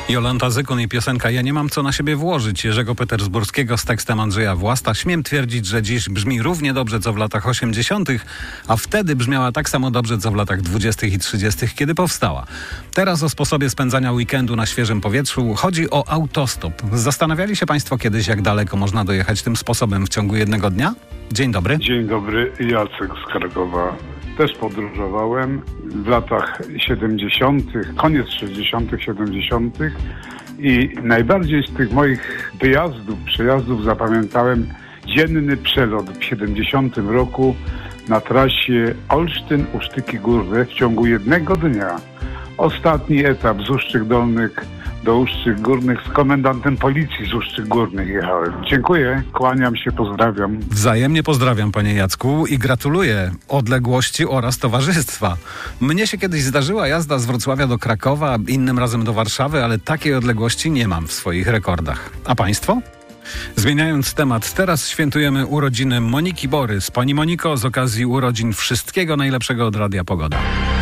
Jolanta Zykun i piosenka Ja nie mam co na siebie włożyć Jerzego Petersburskiego z tekstem Andrzeja Własta. Śmiem twierdzić, że dziś brzmi równie dobrze co w latach 80., a wtedy brzmiała tak samo dobrze co w latach 20. i 30., kiedy powstała. Teraz o sposobie spędzania weekendu na świeżym powietrzu. Chodzi o autostop. Zastanawiali się Państwo kiedyś, jak daleko można dojechać tym sposobem w ciągu jednego dnia? Dzień dobry. Dzień dobry, Jacek z Krakowa. Też podróżowałem w latach 70., koniec 60., 70. i najbardziej z tych moich przejazdów zapamiętałem dzienny przelot w 70 roku na trasie Olsztyn-Usztyki Górne w ciągu jednego dnia. Ostatni etap z Uszczyk Dolnych do Uszczyk Górnych z komendantem policji z Uszczyk Górnych jechałem. Dziękuję, kłaniam się, pozdrawiam. Wzajemnie pozdrawiam, panie Jacku, i gratuluję odległości oraz towarzystwa. Mnie się kiedyś zdarzyła jazda z Wrocławia do Krakowa, innym razem do Warszawy, ale takiej odległości nie mam w swoich rekordach. A państwo? Zmieniając temat, teraz świętujemy urodziny Moniki Borys. Pani Moniko, z okazji urodzin wszystkiego najlepszego od Radia Pogoda.